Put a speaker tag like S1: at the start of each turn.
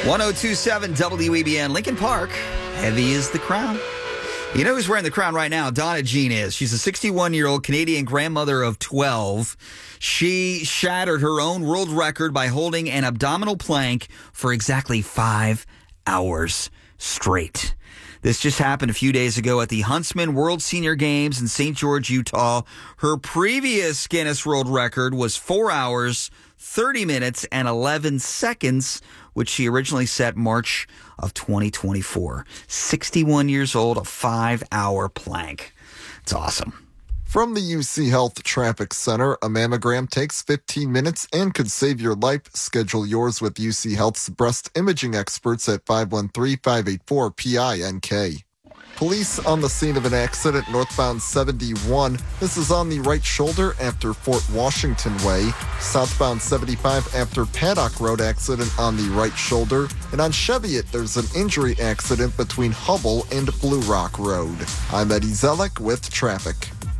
S1: 1027 WEBN, Lincoln Park. Heavy is the crown. You know who's wearing the crown right now? Donna Jean is. She's a 61-year-old Canadian grandmother of 12. She shattered her own world record by holding an abdominal plank for exactly 5 hours straight. This just happened a few days ago at the Huntsman World Senior Games in St. George, Utah. Her previous Guinness World Record was 4 hours, 30 minutes, and 11 seconds, which she originally set March of 2024. 61 years old, a 5-hour plank. It's awesome.
S2: From the UC Health Traffic Center, a mammogram takes 15 minutes and could save your life. Schedule yours with UC Health's breast imaging experts at 513-584-PINK. Police on the scene of an accident northbound 71. This is on the right shoulder after Fort Washington Way. Southbound 75 after Paddock Road accident on the right shoulder. And on Cheviot, there's an injury accident between Hubble and Blue Rock Road. I'm Eddie Zellick with traffic.